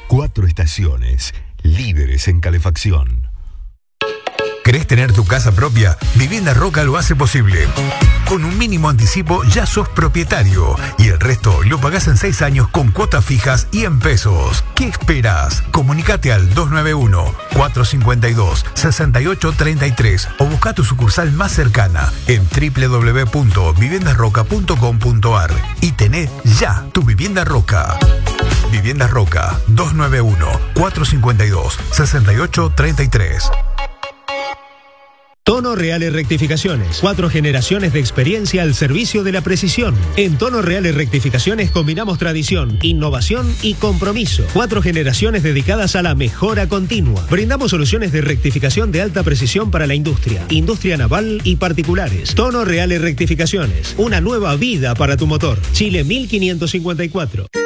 4 estaciones, líderes en calefacción. ¿Querés tener tu casa propia? Vivienda Roca lo hace posible. Con un mínimo anticipo ya sos propietario y el resto lo pagás en 6 años con cuotas fijas y en pesos. ¿Qué esperás? Comunicate al 291-452-6833 o busca tu sucursal más cercana en www.viviendasroca.com.ar y tené ya tu Vivienda Roca. Vivienda Roca 291-452-6833. Tono Reales Rectificaciones. 4 generaciones de experiencia al servicio de la precisión. En Tono Reales Rectificaciones combinamos tradición, innovación y compromiso. 4 generaciones dedicadas a la mejora continua. Brindamos soluciones de rectificación de alta precisión para la industria naval y particulares. Tono Reales Rectificaciones. Una nueva vida para tu motor. Chile 1554.